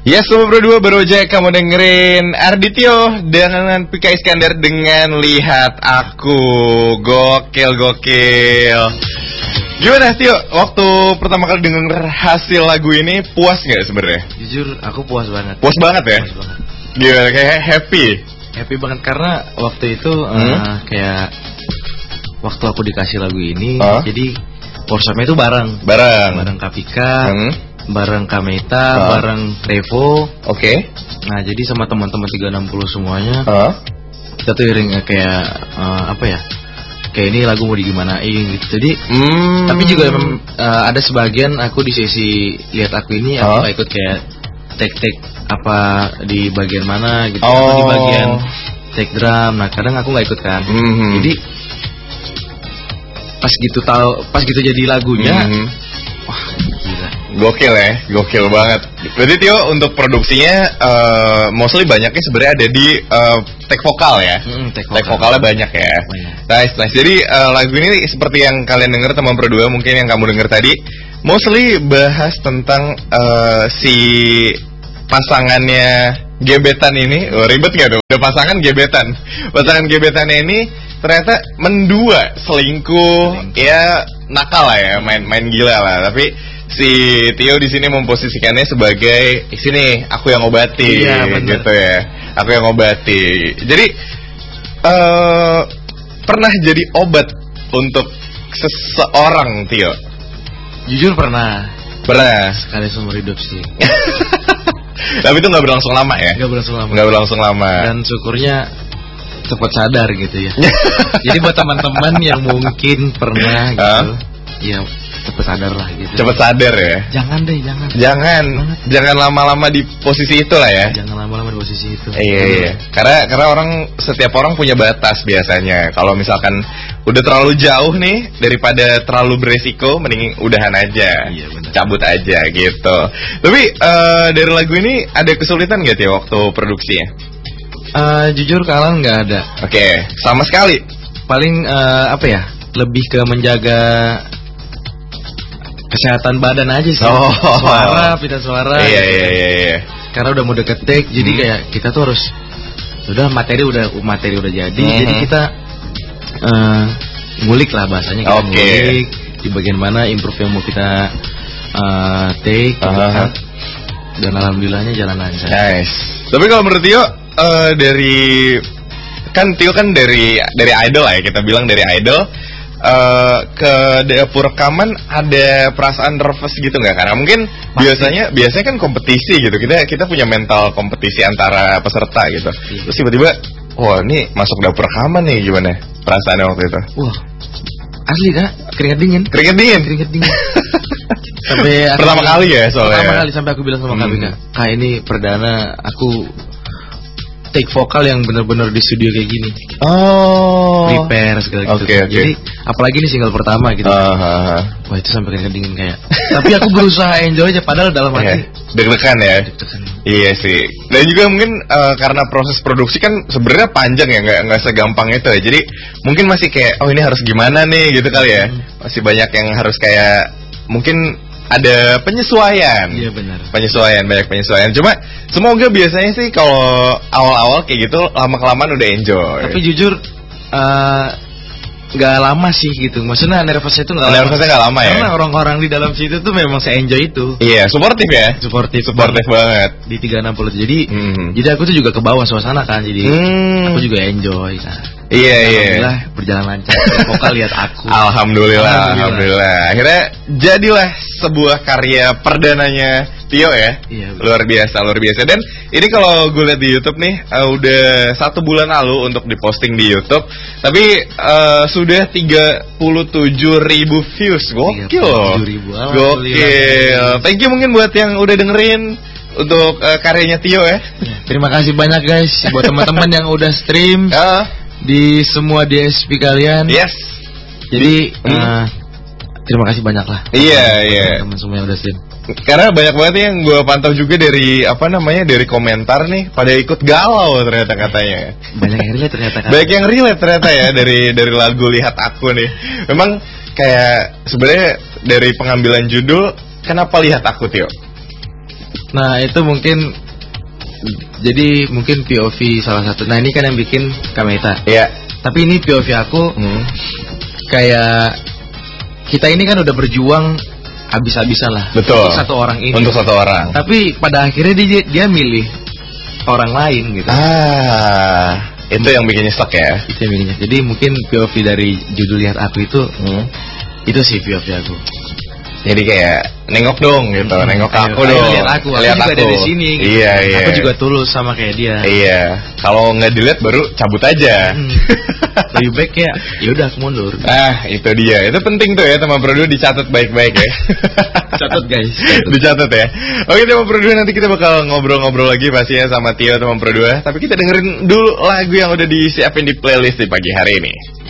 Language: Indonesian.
Yes, Sobat Bro 2 baru aja kamu dengerin Ardityo dengan Pika Iskandar dengan Lihat Aku. Gokil. Gimana Tio, waktu pertama kali denger hasil lagu ini puas gak sebenarnya? Jujur aku puas banget. Puas banget ya? Puas banget. Gimana, kayak happy? Happy banget karena waktu itu kayak waktu aku dikasih lagu ini, jadi workshopnya itu bareng Kapika, bareng Kameta, bareng Revo. Oke. Nah jadi sama teman-teman 360 semuanya, kita tuh iring kayak apa ya? Kayak ini lagu mau digimanain gitu. Jadi tapi juga ada sebagian aku di sesi Lihat Aku ini aku gak ikut kayak take apa di bagian mana gitu, atau di bagian take drum. Nah kadang aku nggak ikut kan. Jadi pas gitu jadi lagunya, wah gila. Gokil banget. Berarti Tio untuk produksinya mostly banyaknya sebenarnya ada di take vokal ya. Take vokalnya banyak ya. Nice. Jadi lagu ini seperti yang kalian denger teman Pro 2, mungkin yang kamu denger tadi, mostly bahas tentang si pasangannya gebetan ini. Ribet gak tuh? Udah pasangan gebetannya ini ternyata mendua, selingkuh. Ya nakal lah ya, main gila lah. Tapi si Tio di sini memposisikannya sebagai sini aku yang obati, gitu ya. Aku yang obati. Jadi pernah jadi obat untuk seseorang, Tio? Jujur pernah. Sekali seumur hidup sih. Tapi itu nggak berlangsung lama ya? Nggak berlangsung lama. Dan syukurnya cepat sadar gitu ya. Jadi buat teman-teman yang mungkin pernah gitu, ya cepat sadar lah gitu. Cepat sadar ya. Jangan lama-lama di posisi itu lah ya. Jangan lama-lama di posisi itu. Iya. Karena setiap orang punya batas biasanya. Kalau misalkan udah terlalu jauh nih, daripada terlalu beresiko, mending udahan aja. Iya, benar. Cabut aja gitu. Tapi dari lagu ini ada kesulitan nggak ya waktu produksinya? Jujur kalian nggak ada. Oke, sama sekali. Paling apa ya? Lebih ke menjaga kesehatan badan aja sih. Pita suara. Iya. Gitu. Karena udah mau deket take, jadi kayak kita tuh harus materi udah jadi. Jadi kita ngulik lah bahasanya. Ngulik di bagian mana improve yang mau kita take. Dan alhamdulillahnya jalan lancar. Nice. Tapi kalau menurut Tio, Tio kan dari idol lah ya, kita bilang dari idol. Ke dapur rekaman ada perasaan nervous gitu nggak? Karena mungkin biasanya kan kompetisi gitu, kita punya mental kompetisi antara peserta gitu. Terus tiba-tiba, wah ini masuk dapur rekaman nih, gimana perasaannya waktu itu? Wah asli kak, keringat dingin. Sampai pertama kali ya soalnya. Pertama kali sampai aku bilang sama Kak ini perdana aku take vokal yang benar-benar di studio kayak gini. Prepare segala gitu. Jadi apalagi ini single pertama gitu. Wah itu sampai keringat dingin kayak. Tapi aku berusaha enjoy aja, padahal dalam hati deg-degan ya. Iya sih. Dan juga mungkin karena proses produksi kan sebenarnya panjang ya, nggak segampang itu ya. Jadi mungkin masih kayak ini harus gimana nih gitu kali ya. Masih banyak yang harus kayak mungkin ada penyesuaian. Iya benar. Banyak penyesuaian. Cuma semoga biasanya sih kalau awal-awal kayak gitu lama-kelamaan udah enjoy. Tapi jujur nggak lama sih gitu. Maksudnya nervousnya itu nggak lama. Nervousnya nggak lama ya. Karena orang-orang di dalam situ tuh memang se-enjoy itu. Iya, suportif ya. Suportif banget. Di 360. Jadi aku tuh juga ke bawah suasana kan. Jadi aku juga enjoy kan. Iya. Alhamdulillah berjalan lancar. Vokal Lihat Aku. Alhamdulillah. Akhirnya jadilah sebuah karya perdananya Tio ya. Iya, luar biasa. Dan ini kalau gue lihat di YouTube nih, udah 1 bulan lalu untuk diposting di YouTube. Tapi sudah 37.000 views. Gokil. Thank you mungkin buat yang udah dengerin untuk karyanya Tio ya. Terima kasih banyak guys buat teman-teman yang udah stream di semua DSP kalian. Yes. Jadi terima kasih banyak lah. Iya. Teman semua yang udah stream. Karena banyak banget yang gue pantau juga dari dari komentar nih, pada ikut galau ternyata katanya. Banyak yang relate ternyata kan. Banyak yang relate ternyata ya dari lagu Lihat Aku nih. Memang kayak sebenarnya dari pengambilan judul, kenapa Lihat Aku Tio? Nah itu mungkin, jadi mungkin POV salah satu. Nah ini kan yang bikin Kameta. Iya. Tapi ini POV aku kayak kita ini kan udah berjuang habis-habisan lah. Betul. Untuk satu orang ini. Untuk satu orang. Tapi pada akhirnya dia milih orang lain gitu. Itu yang bikin nyesek ya. Itu yang bikin nyesek. Jadi mungkin POV dari judul Lihat Aku itu sih POV aku. Jadi kayak nengok dong gitu, nengok aku ayo, dong. Lihat aku lihat juga aku dari sini. Gitu. Iya. Aku juga tulus sama kayak dia. Iya. Kalau nggak dilihat baru cabut aja. Lebih baik ya udah aku mundur. Itu dia. Itu penting tuh ya teman Pro 2, dicatat baik-baik ya. Catat guys. Dicatat ya. Oke teman Pro 2, nanti kita bakal ngobrol-ngobrol lagi pastinya sama Tio teman Pro 2. Tapi kita dengerin dulu lagu yang udah disiapin di playlist di pagi hari ini.